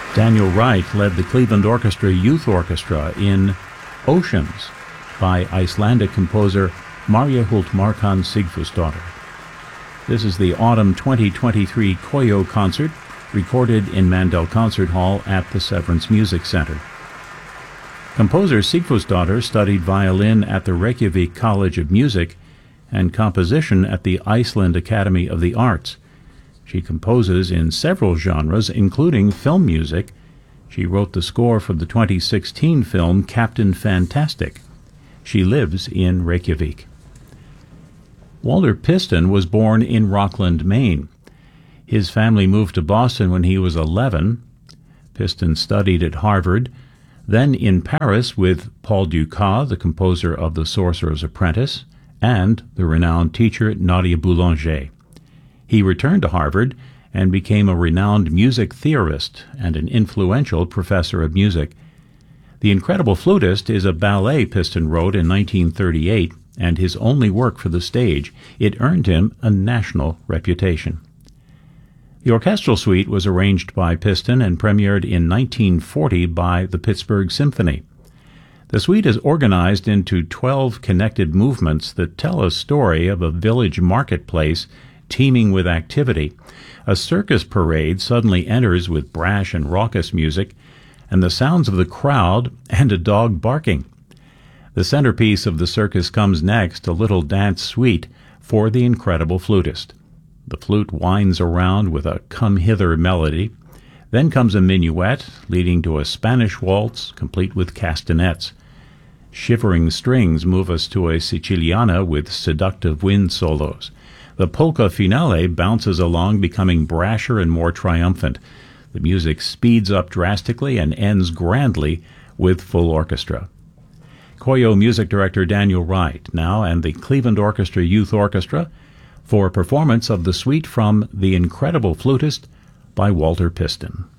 Daniel Wright led the Cleveland Orchestra Youth Orchestra in Oceans by Icelandic composer Marja Hult-Markan Sigfúsdóttir. This is the Autumn 2023 Koyo concert, recorded in Mandel Concert Hall at the Severance Music Center. Composer Sigfúsdóttir studied violin at the Reykjavik College of Music and composition at the Iceland Academy of the Arts. She composes in several genres, including film music. She wrote the score for the 2016 film Captain Fantastic. She lives in Reykjavik. Walter Piston was born in Rockland, Maine. His family moved to Boston when he was 11. Piston studied at Harvard, then in Paris with Paul Dukas, the composer of The Sorcerer's Apprentice, and the renowned teacher Nadia Boulanger. He returned to Harvard and became a renowned music theorist and an influential professor of music. The Incredible Flutist is a ballet Piston wrote in 1938 and his only work for the stage. It earned him a national reputation. The orchestral suite was arranged by Piston and premiered in 1940 by the Pittsburgh Symphony. The suite is organized into 12 connected movements that tell a story of a village marketplace teeming with activity. A circus parade suddenly enters with brash and raucous music, and the sounds of the crowd and a dog barking. The centerpiece of the circus comes next, a little dance suite for the Incredible Flutist. The flute winds around with a come-hither melody. Then comes a minuet, leading to a Spanish waltz, complete with castanets. Shivering strings move us to a Siciliana with seductive wind solos. The polka finale bounces along, becoming brasher and more triumphant. The music speeds up drastically and ends grandly with full orchestra. Koyo music director Daniel Wright now, and the Cleveland Orchestra Youth Orchestra, for a performance of the suite from The Incredible Flutist by Walter Piston.